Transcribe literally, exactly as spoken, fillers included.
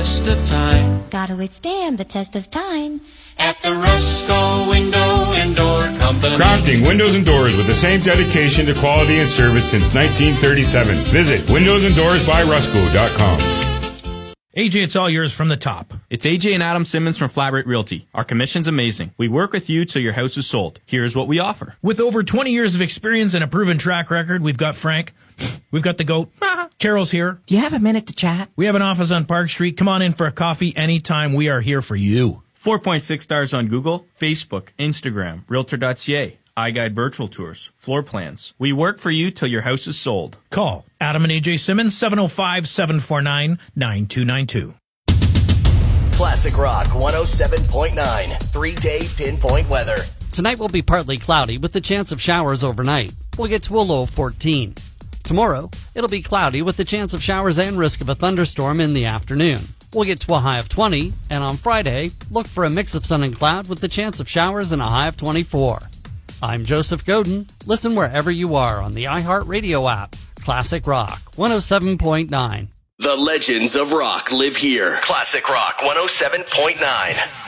test of time. Gotta withstand the test of time. At the Rusco Window and Door Company. Crafting windows and doors with the same dedication to quality and service since nineteen thirty-seven. Visit windows and doors by rusco dot com. A J, it's all yours from the top. It's A J and Adam Simmons from Flatrate Realty. Our commission's amazing. We work with you till your house is sold. Here's what we offer. With over twenty years of experience and a proven track record, we've got Frank. We've got the GOAT. Carol's here. Do you have a minute to chat? We have an office on Park Street. Come on in for a coffee anytime. We are here for you. four point six stars on Google, Facebook, Instagram, Realtor dot C A, iGuide Virtual Tours, floor plans. We work for you till your house is sold. Call Adam and A J Simmons, seven oh five, seven four nine, nine two nine two. Classic Rock one oh seven point nine, three-day pinpoint weather. Tonight will be partly cloudy with the chance of showers overnight. We'll get to a low of fourteen. Tomorrow, it'll be cloudy with the chance of showers and risk of a thunderstorm in the afternoon. We'll get to a high of twenty, and on Friday, look for a mix of sun and cloud with the chance of showers and a high of twenty-four. I'm Joseph Godin. Listen wherever you are on the iHeartRadio app. Classic Rock one oh seven point nine. The legends of rock live here. Classic Rock one oh seven point nine.